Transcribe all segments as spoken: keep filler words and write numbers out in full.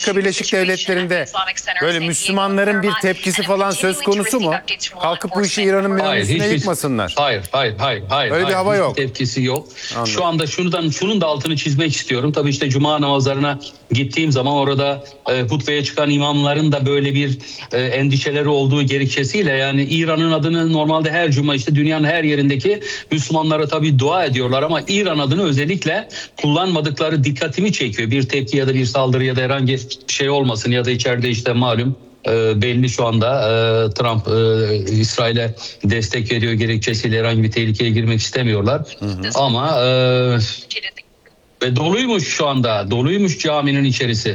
Amerika Birleşik Devletleri'nde böyle Müslümanların bir tepkisi falan söz konusu mu? Kalkıp bu işi İran'ın binanın üstüne hiçbir, yıkmasınlar. Hayır, hayır, hayır. hayır Öyle hayır, bir hava hiçbir yok. Tepkisi yok. Anladım. Şu anda şundan, şunun da altını çizmek istiyorum. Tabii işte Cuma namazlarına gittiğim zaman orada e, hutbeye çıkan imamların da böyle bir e, endişeleri olduğu gerekçesiyle, yani İran'ın adını normalde her Cuma işte dünyanın her yerindeki Müslümanlara tabii dua ediyorlar ama İran adını özellikle kullanmadıkları dikkatimi çekiyor. Bir tepki ya da bir saldırı ya da herhangi bir şey olmasın ya da içeride işte malum e, belli şu anda e, Trump e, İsrail'e destek veriyor gerekçesiyle herhangi bir tehlikeye girmek istemiyorlar. Hı hı. Ama e, ve doluymuş şu anda, doluymuş caminin içerisi.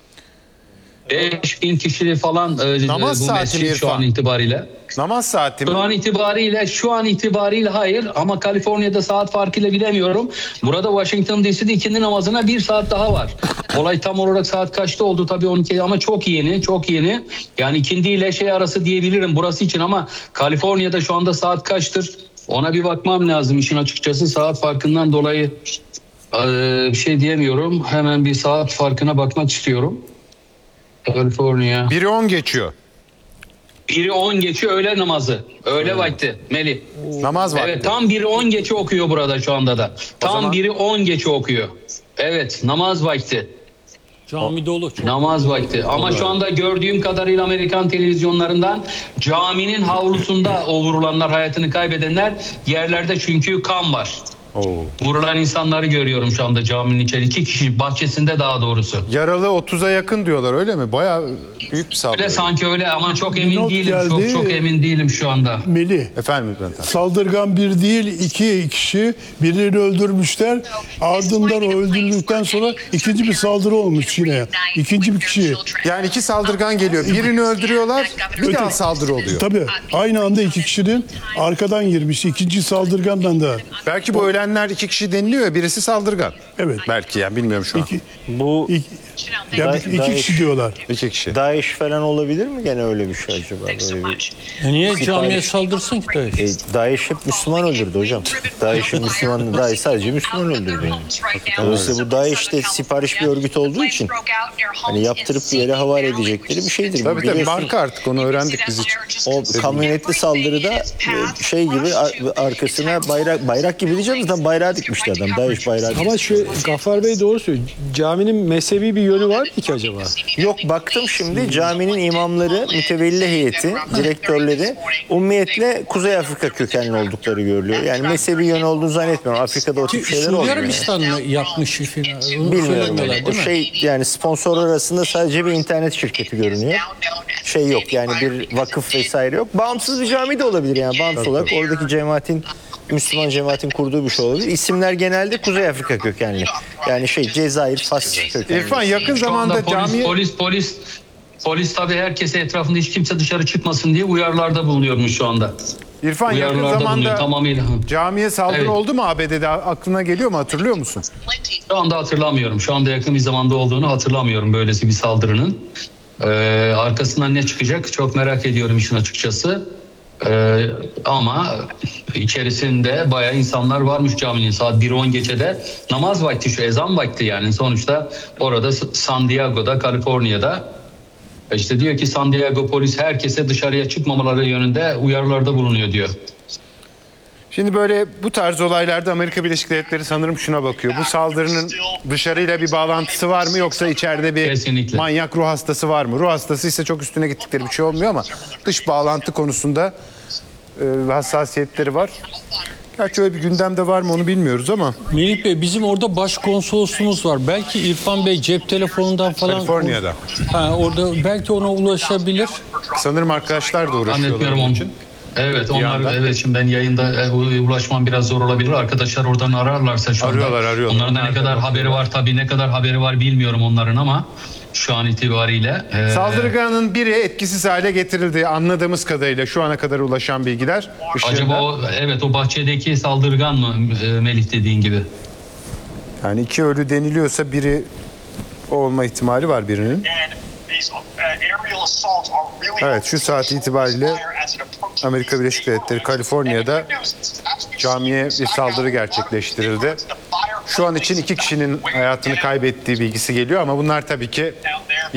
beş bin kişili falan e, Namaz bu saati mescid şu an itibariyle. Namaz saati mi? Şu an itibariyle, şu an itibariyle hayır ama Kaliforniya'da saat farkıyla bilemiyorum. Burada Washington D C'de ikindi namazına bir saat daha var. Olay tam olarak saat kaçta oldu tabii on iki ama çok yeni, çok yeni. Yani ikindi ile şey arası diyebilirim burası için ama Kaliforniya'da şu anda saat kaçtır? Ona bir bakmam lazım işin açıkçası, saat farkından dolayı e, bir şey diyemiyorum. Hemen bir saat farkına bakmak istiyorum. Kaliforniya. biri on geçiyor. biri on geçi öğle namazı. Öğle hmm. vakti Melih. Namaz vakti. Evet, tam biri on geçi okuyor burada şu anda da. Tam zaman... biri on geçi okuyor. Evet, namaz vakti. Cami dolu. Çok namaz vakti. Ama şu anda gördüğüm kadarıyla Amerikan televizyonlarından caminin havlusunda o vurulanlar, hayatını kaybedenler yerlerde çünkü kan var. Oo. Vurulan insanları görüyorum şu anda caminin içeri. İki kişi bahçesinde daha doğrusu. Yaralı otuza yakın diyorlar, öyle mi? Bayağı büyük bir saldırı. Öyle sanki öyle ama çok emin Not değilim. geldi. Çok çok emin değilim şu anda. Melih. Efendim Bülent abi. Saldırgan bir değil, iki kişi birini öldürmüşler. Ardından o öldürüldükten sonra ikinci bir saldırı olmuş yine. İkinci bir kişi. Yani iki saldırgan geliyor. Birini öldürüyorlar, bir Öte, daha saldırı oluyor. Tabii. Aynı anda iki kişinin arkadan girmiş. İkinci saldırgandan da. Belki bu ölenler iki kişi deniliyor ya, birisi saldırgan. Evet. Belki yani bilmiyorum şu an. İki, Bu iki, ya iki Daesh- kişi diyorlar. İki kişi. Daesh falan olabilir mi gene öyle bir şey acaba? Böyle bir... E niye camiye saldırsın ki Daesh? E, Daesh hep Müslüman öldürdü hocam. Daesh'in Müslümanı, Daesh sadece Müslüman öldürdü. Yani. Dolayısıyla bu Daesh de sipariş bir örgüt olduğu için hani yaptırıp bir yere havale edecekleri bir şeydir. Tabii tabii, Biliyorsun, marka artık, onu öğrendik biz hiç. o kamyonetli saldırıda e, şey gibi ar- arkasına bayrak bayrak gibi diyeceğim zaten bayrağı dikmişti adam. Daesh bayrağı. Ama şu Gaffar Bey doğru söylüyor. Caminin mezhebi bir yönü var mı ki acaba? Yok, baktım şimdi caminin imamları, mütevelli heyeti, direktörleri ummiyetle Kuzey Afrika kökenli oldukları görülüyor. Yani mezhebi yönü olduğunu zannetmiyorum. Afrika'da o tip şeyler Suudi olmuyor. Arabistan mı yapmış falan? Onu Bilmiyorum. söylemiyorlar Yani. O değil mi? şey, yani sponsorlar arasında sadece bir internet şirketi görünüyor. Şey yok yani, bir vakıf vesaire yok. Bağımsız bir cami de olabilir yani, bağımsız olarak oradaki cemaatin, Müslüman cemaatin kurduğu bir şey olabilir. İsimler genelde Kuzey Afrika kökenli. Yani şey, Cezayir, Fas kökenli. İrfan, yakın Şu anda zamanda polis, camiye... polis polis polis tabii herkese, etrafında hiç kimse dışarı çıkmasın diye uyarılarda bulunuyormuş şu anda. İrfan, yakın Uyarılarda zamanda bulunuyor tamamıyla. camiye saldırı Evet. oldu mu A B D'de? Aklına geliyor mu? Hatırlıyor musun? Şu anda hatırlamıyorum. Şu anda yakın bir zamanda olduğunu hatırlamıyorum böylesi bir saldırının. Ee, arkasından ne çıkacak çok merak ediyorum işin açıkçası. Ee, ama içerisinde bayağı insanlar varmış caminin. Saat bir on geçede namaz vakti, şu ezan vakti yani. Sonuçta orada San Diego'da, Kaliforniya'da işte diyor ki San Diego polis herkese dışarıya çıkmamaları yönünde uyarılarda bulunuyor diyor. Şimdi böyle bu tarz olaylarda Amerika Birleşik Devletleri sanırım şuna bakıyor. Bu saldırının dışarıyla bir bağlantısı var mı, yoksa içeride bir Kesinlikle. manyak ruh hastası var mı? Ruh hastası ise çok üstüne gittikleri bir şey olmuyor ama dış bağlantı konusunda e, hassasiyetleri var. Gerçi öyle bir gündemde var mı onu bilmiyoruz ama. Melih Bey, bizim orada başkonsolosumuz var. Belki İrfan Bey cep telefonundan falan... Kaliforniya'da. Ha, orada belki ona ulaşabilir. Sanırım arkadaşlar da uğraşıyorlar Anlatmıyorum onun onun için. için. Evet, onlar yandan. evet, şimdi ben yayında e, ulaşmam biraz zor olabilir. Arkadaşlar oradan ararlarsa şu anda. Arıyorlar, arıyorlar. Onların da ne kadar haberi var, tabii ne kadar haberi var bilmiyorum onların ama şu an itibariyle. E, Saldırganın biri etkisiz hale getirildi anladığımız kadarıyla, şu ana kadar ulaşan bilgiler ışığında. Acaba o, evet o bahçedeki saldırgan mı e, Melih dediğin gibi? Yani iki ölü deniliyorsa biri o olma ihtimali var birinin. Evet, şu saat itibariyle Amerika Birleşik Devletleri Kaliforniya'da camiye bir saldırı gerçekleştirildi. Şu an için iki kişinin hayatını kaybettiği bilgisi geliyor ama bunlar tabii ki